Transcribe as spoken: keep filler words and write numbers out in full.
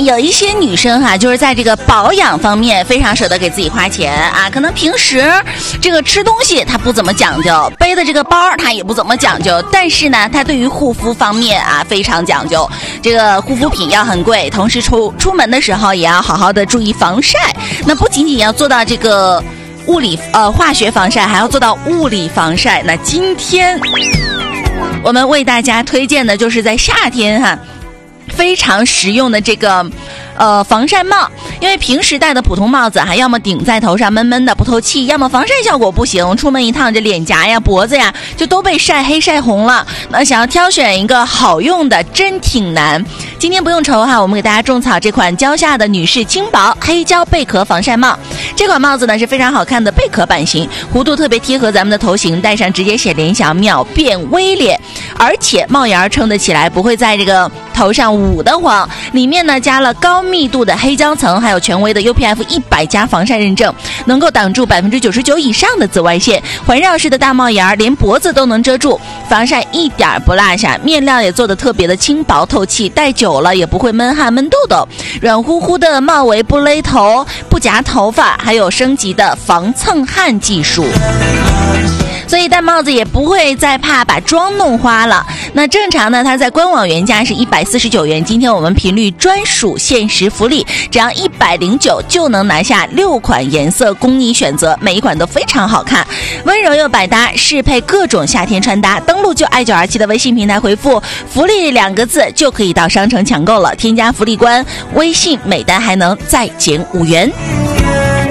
有一些女生哈、啊，就是在这个保养方面非常舍得给自己花钱啊，可能平时这个吃东西她不怎么讲究，背的这个包她也不怎么讲究，但是呢，她对于护肤方面啊非常讲究，这个护肤品要很贵，同时出出门的时候也要好好的注意防晒。那不仅仅要做到这个物理呃化学防晒，还要做到物理防晒。那今天我们为大家推荐的就是在夏天哈、啊。非常实用的这个呃防晒帽，因为平时戴的普通帽子还要么顶在头上闷闷的不透气，要么防晒效果不行，出门一趟这脸颊呀脖子呀就都被晒黑晒红了。那想要挑选一个好用的真挺难。今天不用愁哈，我们给大家种草这款蕉下的女士轻薄黑胶贝壳防晒帽。这款帽子呢是非常好看的贝壳版型，弧度特别贴合咱们的头型，戴上直接显联想，秒变微脸，而且帽檐撑得起来，不会在这个头上捂得慌。里面呢加了高密度的黑胶层，还有权威的 U P F 一百 加防晒认证，能够挡住 百分之九十九 以上的紫外线。环绕式的大帽檐连脖子都能遮住，防晒一点不落下。面料也做得特别的轻薄透气，戴久了也不会闷汗闷痘痘。软乎乎的帽围不勒头不夹头发，还有升级的防蹭汗技术，所以戴帽子也不会再怕把妆弄花了。那正常呢，它在官网原价是一百四十九元，今天我们频率专属限时福利，只要一百零九就能拿下六款颜色供你选择，每一款都非常好看，温柔又百搭，适配各种夏天穿搭。登录就爱九二七的微信平台回复福利两个字就可以到商城抢购了，添加福利官微信，每单还能再减五元。